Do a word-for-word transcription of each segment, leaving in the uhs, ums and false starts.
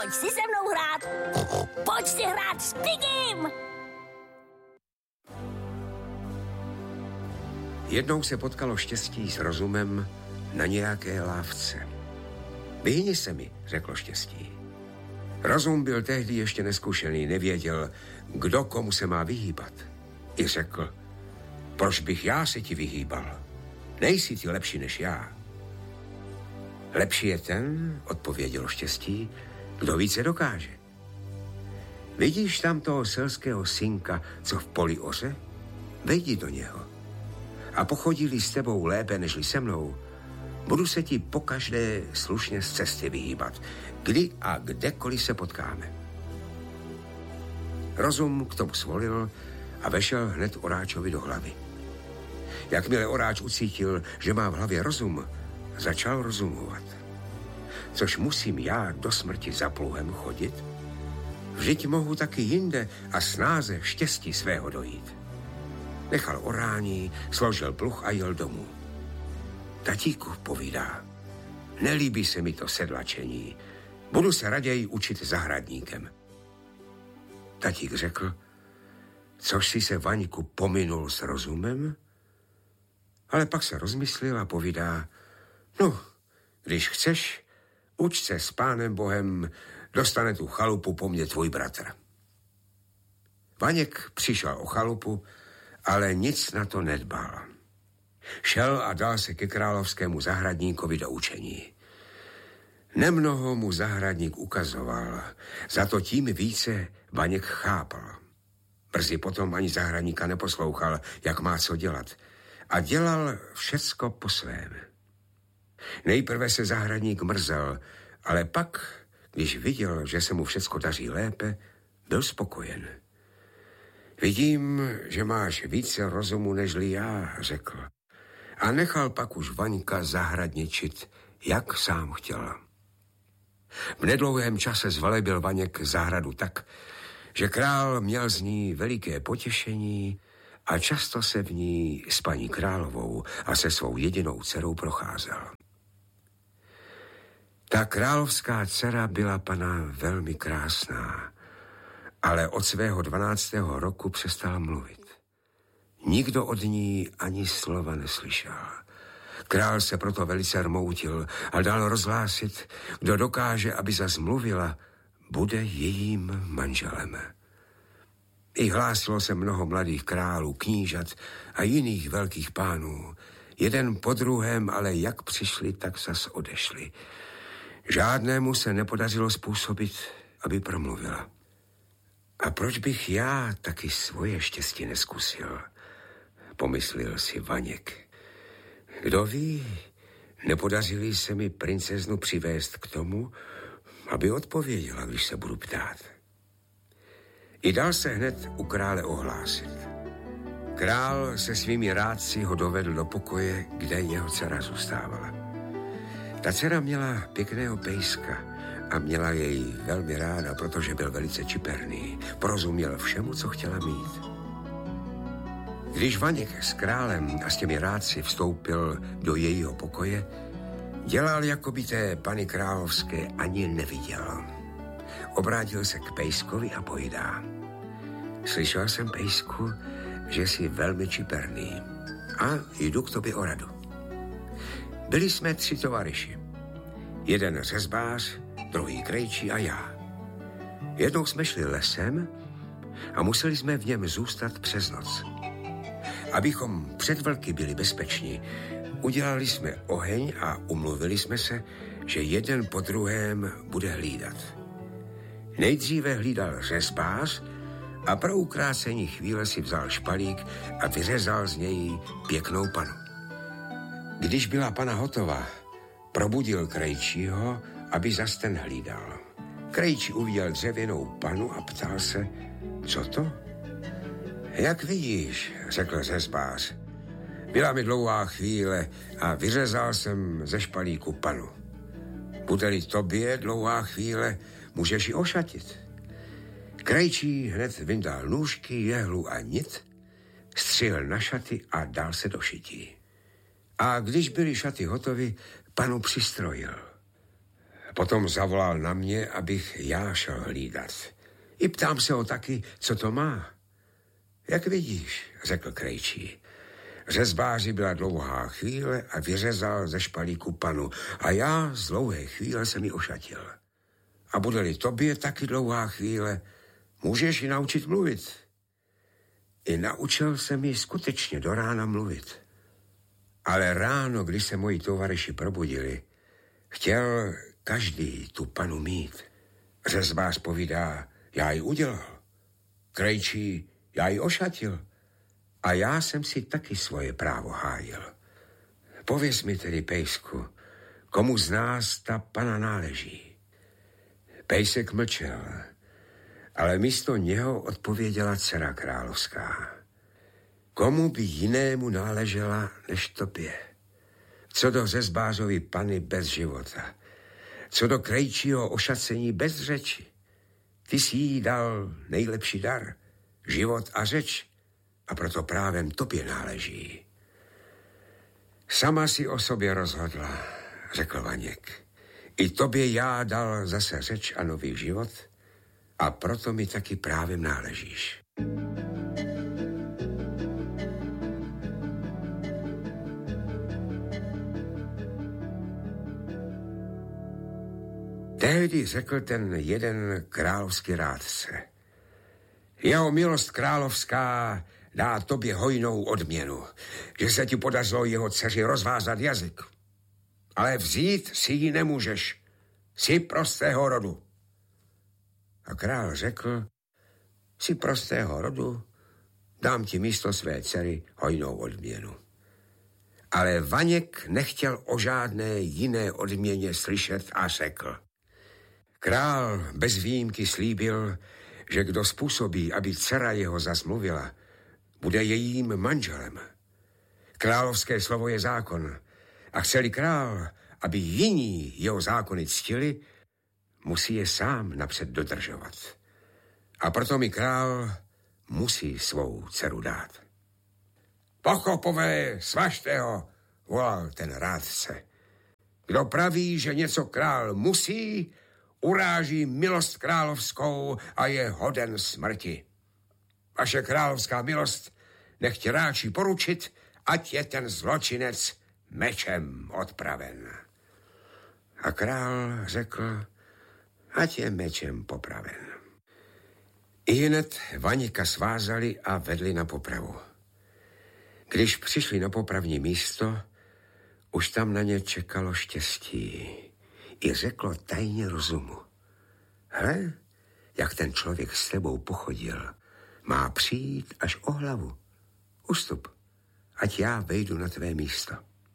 Pojď si se mnou hrát. Pojď si hrát s Pigim. Jednou se potkalo štěstí s rozumem na nějaké lávce. Vyhni se mi, řeklo štěstí. Rozum byl tehdy ještě neskušený, nevěděl, kdo komu se má vyhýbat. I řekl, proč bych já se ti vyhýbal? Nejsi ty lepší než já. Lepší je ten, odpovědělo štěstí, kdo více dokáže. Vidíš tam toho selského synka, co v poli oře? Vejdi do něho. A pochodí-li s tebou lépe nežli se mnou, budu se ti pokaždé slušně z cesty vyhýbat, kdy a kdekoliv se potkáme. Rozum k tomu svolil a vešel hned Oráčovi do hlavy. Jakmile Oráč ucítil, že má v hlavě rozum, začal rozumovat. Což musím já do smrti za pluhem chodit? Vždyť mohu taky jinde a snáze štěstí svého dojít. Nechal orání, složil pluh a jel domů. Tatíku, povídá, nelíbí se mi to sedlačení. Budu se raději učit zahradníkem. Tatík řekl, což si se, Vaňku, pominul s rozumem? Ale pak se rozmyslil a povídá, no, když chceš, uč se s Pánem Bohem, dostane tu chalupu po mně tvůj bratr. Vaněk přišel o chalupu, ale nic na to nedbal. Šel a dal se ke královskému zahradníkovi do učení. Nemnoho mu zahradník ukazoval, za to tím více Vaněk chápal. Brzy potom ani zahradníka neposlouchal, jak má co dělat, a dělal všecko po svém. Nejprve se zahradník mrzel, ale pak, když viděl, že se mu všecko daří lépe, byl spokojen. Vidím, že máš více rozumu nežli já, řekl. A nechal pak už Vaňka zahradničit, jak sám chtěl. V nedlouhém čase zvelebil Vaněk zahradu tak, že král měl z ní veliké potěšení a často se v ní s paní královou a se svou jedinou dcerou procházel. Ta královská dcera byla pana velmi krásná, ale od svého dvanáctého roku přestala mluvit. Nikdo od ní ani slova neslyšel. Král se proto velice rmoutil a dal rozhlásit, kdo dokáže, aby zas mluvila, bude jejím manželem. I hlásilo se mnoho mladých králů, knížat a jiných velkých pánů. Jeden po druhém, ale jak přišli, tak zas odešli. Žádnému se nepodařilo způsobit, aby promluvila. A proč bych já taky svoje štěstí neskusil? Pomyslel si Vaněk. Kdo ví, nepodařili se mi princeznu přivést k tomu, aby odpověděla, když se budu ptát. I dal se hned u krále ohlásit. Král se svými rádci ho dovedl do pokoje, kde jeho dcera zůstávala. Ta dcera měla pěkného pejska a měla jej velmi ráda, protože byl velice čiperný. Porozuměl všemu, co chtěla mít. Když Vaněk s králem a s těmi rádci vstoupil do jejího pokoje, dělal, jako by té pany královské ani neviděl. Obrátil se k pejskovi a povídá. Slyšel jsem, pejsku, že jsi velmi čiperný a jdu k tobě o radu. Byli jsme tři tovaryši. Jeden řezbář, druhý krejčí a já. Jednou jsme šli lesem a museli jsme v něm zůstat přes noc. Abychom před vlky byli bezpeční, udělali jsme oheň a umluvili jsme se, že jeden po druhém bude hlídat. Nejdříve hlídal řezbář a pro ukrácení chvíle si vzal špalík a vyřezal z něj pěknou panu. Když byla pana hotová, probudil krejčího, aby zas ten hlídal. Krejčí uviděl dřevěnou panu a ptal se, co to? Jak vidíš, řekl řezbář. Byla mi dlouhá chvíle a vyřezal jsem ze špalíku panu. Bude-li tobě dlouhá chvíle, můžeš ji ošatit. Krejčí hned vyndal nůžky, jehlu a nit, střihl na šaty a dal se do šití. A když byly šaty hotovy, panu přistrojil. Potom zavolal na mě, abych já šel hlídat. I ptám se ho taky, co to má. Jak vidíš, řekl krejčí. Řezbáři byla dlouhá chvíle a vyřezal ze špalíku panu. A já z dlouhé chvíle jsem ji ošatil. A bude-li tobě taky dlouhá chvíle, můžeš ji naučit mluvit. I naučil jsem ji skutečně do rána mluvit. Ale ráno, když se moji tovareši probudili, chtěl každý tu panu mít. Řezbář povídá, já ji udělal. Krejčí, já ji ošatil. A já jsem si taky svoje právo hájil. Pověz mi tedy, pejsku, komu z nás ta pana náleží. Pejsek mlčel, ale místo něho odpověděla dcera královská. Komu by jinému náležela než tobě? Co do řezbářovi pany bez života, co do krejčího ošacení bez řeči. Ty jsi jí dal nejlepší dar, život a řeč, a proto právem tobě náleží. Sama si o sobě rozhodla, řekl Vaněk. I tobě já dal zase řeč a nový život, a proto mi taky právem náležíš. Tehdy řekl ten jeden královský rádce. Jeho milost královská dá tobě hojnou odměnu, že se ti podařilo jeho dceři rozvázat jazyk. Ale vzít si ji nemůžeš. Jsi prostého rodu. A král řekl, jsi prostého rodu, dám ti místo své dcery hojnou odměnu. Ale Vaněk nechtěl o žádné jiné odměně slyšet a řekl. Král bez výjimky slíbil, že kdo způsobí, aby dcera jeho zasmluvila, bude jejím manželem. Královské slovo je zákon a chce-li král, aby jiní jeho zákony ctili, musí je sám napřed dodržovat. A proto mi král musí svou dceru dát. Pochopové, svažte ho, volal ten rádce. Kdo praví, že něco král musí, uráží milost královskou a je hoden smrti. Vaše královská milost nechtě ráči poručit, ať je ten zločinec mečem odpraven. A král řekl, ať je mečem popraven. Ihned Vaněka svázali a vedli na popravu. Když přišli na popravní místo, už tam na ně čekalo štěstí. I řeklo tajně rozumu. Hle, jak ten člověk s tebou pochodil, má přijít až o hlavu. Ustup, ať já vejdu na tvé místo.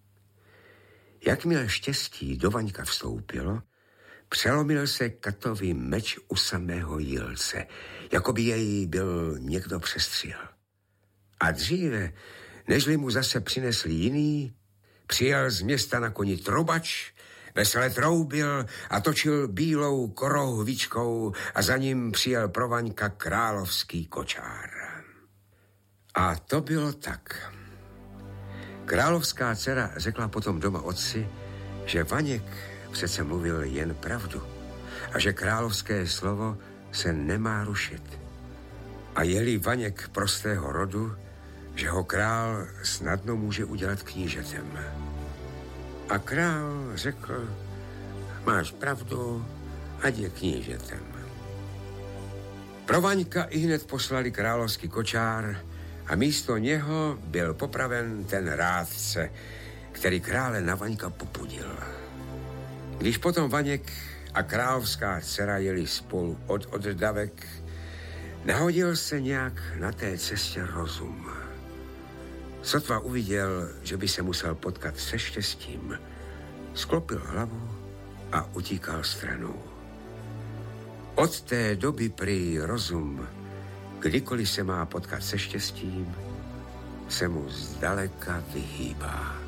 Jakmile štěstí do Vaňka vstoupilo, přelomil se katový meč u samého jilce, jako by jej byl někdo přestřel. A dříve, nežli mu zase přinesli jiný, přijel z města na koni trubač, vesele troubil a točil bílou korohvičkou a za ním přijel pro Vaňka královský kočár. A to bylo tak. Královská dcera řekla potom doma otci, že Vaněk přece mluvil jen pravdu a že královské slovo se nemá rušit. A je-li Vaněk prostého rodu, že ho král snadno může udělat knížetem. A král řekl, máš pravdu, ať je knížetem. Pro Vaňka ihned poslali královský kočár a místo něho byl popraven ten rádce, který krále na Vaňka popudil. Když potom Vaněk a královská dcera jeli spolu od oddavek, nahodil se nějak na té cestě rozum. Sotva uviděl, že by se musel potkat se štěstím, sklopil hlavu a utíkal stranou. Od té doby prý rozum, kdykoliv se má potkat se štěstím, se mu zdaleka vyhýbá.